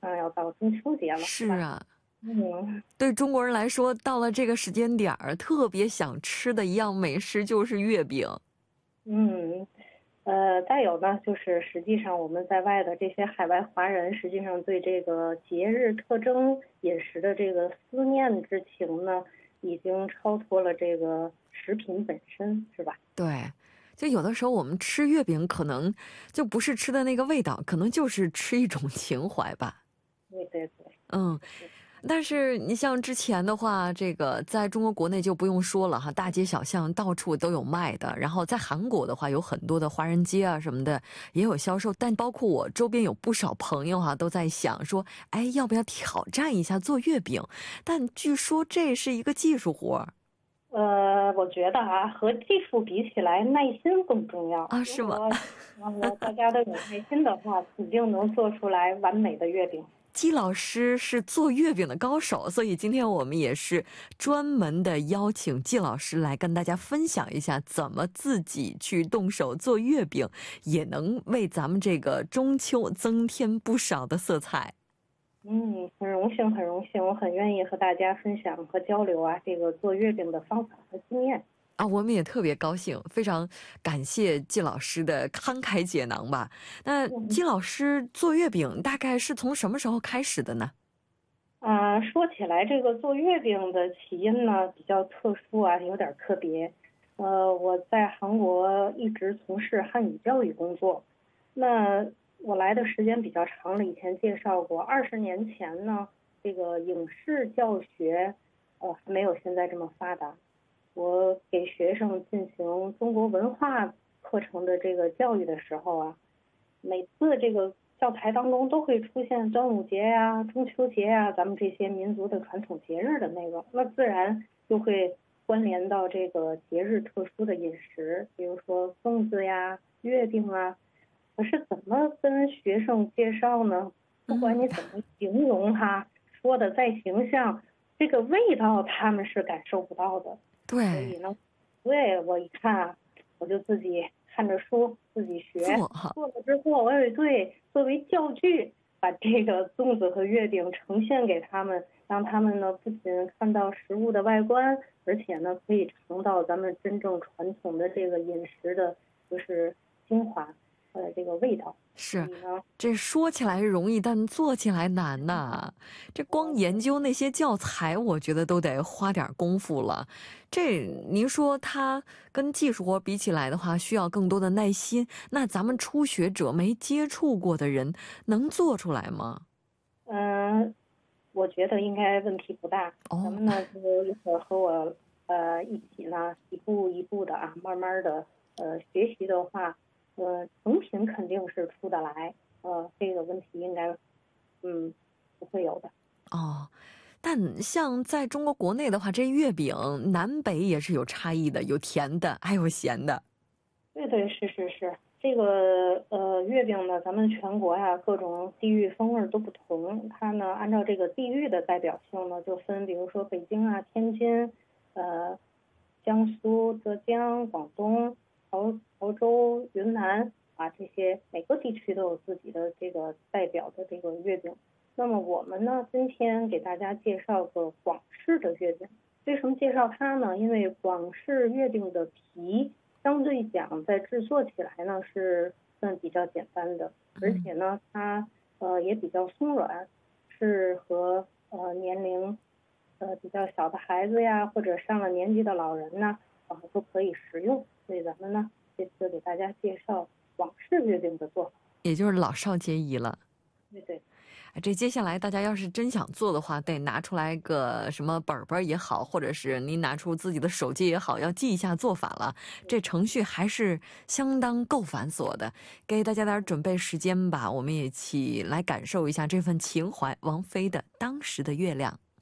上要到中秋节了，是吧？ 是啊， 嗯对中国人来说，到了这个时间点儿，特别想吃的一样美食就是月饼。 嗯，再有呢，就是实际上我们在外的这些海外华人，实际上对这个节日特征饮食的这个思念之情呢，已经超脱了这个食品本身，是吧？ 对，就有的时候我们吃月饼，可能就不是吃的那个味道，可能就是吃一种情怀吧。 对对对， 嗯， 是。 但是你像之前的话，这个在中国国内就不用说了哈，大街小巷到处都有卖的。然后在韩国的话，有很多的华人街啊什么的也有销售。但包括我周边有不少朋友哈，都在想说，哎，要不要挑战一下做月饼？但据说这是一个技术活儿我觉得啊，和技术比起来，耐心更重要。 啊，是吗？ 如果大家都有耐心的话，肯定能做出来完美的月饼。 季老师是做月饼的高手，所以今天我们也是专门的邀请季老师来跟大家分享一下，怎么自己去动手做月饼，也能为咱们这个中秋增添不少的色彩。 嗯，很荣幸，很荣幸，我很愿意和大家分享和交流啊，这个做月饼的方法和经验。 啊，我们也特别高兴，非常感谢季老师的慷慨解囊吧。那嗯季老师做月饼大概是从什么时候开始的呢？ 说起来，这个做月饼的起因呢比较特殊啊，有点特别。我在韩国一直从事汉语教育工作，那我来的时间比较长了，以前介绍过。20年前呢，这个影视教学，还没有现在这么发达。我给学生进行中国文化课程的这个教育的时候啊，每次这个教材当中都会出现端午节呀、中秋节呀，咱们这些民族的传统节日的内容，那自然就会关联到这个节日特殊的饮食，比如说粽子呀、月饼啊。可是怎么跟学生介绍呢？不管嗯， 你怎么形容它，说的再形象，这个味道他们是感受不到的。所对， 以呢，对，我一看啊，我就自己看着书自己学， 做哈。 做了之后，我也对作为教具，把这个粽子和月饼呈现给他们，让他们呢不仅看到食物的外观，而且呢可以尝到咱们真正传统的这个饮食的，就是精华，这个味道。所是， 以呢， 这说起来容易，但做起来难呐。这光研究那些教材，我觉得都得花点功夫了。这您说它跟技术活比起来的话，需要更多的耐心。那咱们初学者没接触过的人，能做出来吗？ 嗯、我觉得应该问题不大。咱哦， 们呢，就一会儿和我一起呢，一步一步的啊，慢慢的学习的话，成品肯定是出得来，这个问题应该不会有的。 哦，但像在中国国内的话，这月饼南北也是有差异的，有甜的，还有咸的。 对对，是是是，这个月饼呢，咱们全国呀各种地域风味都不同，它呢按照这个地域的代表性呢，就分，比如说北京啊、天津、呃江苏、浙江、广东、潮州、云南啊这些每个地区都有自己的这个代表的这个月饼。那么我们呢，今天给大家介绍个广式的月饼。为什么介绍它呢？因为广式月饼的皮相对讲在制作起来呢是算比较简单的，而且呢它也比较松软，适合年龄比较小的孩子呀，或者上了年纪的老人呢都可以食用。所以咱们呢这次给大家介绍广式月饼的做法。 也就是老少皆宜了。 对对。 哎这接下来大家要是真想做的话，得拿出来个什么本本也好，或者是您拿出自己的手机也好，要记一下做法了。这程序还是相当够繁琐的，给大家点准备时间吧，我们也一起来感受一下这份情怀。王菲的《当时的月亮》。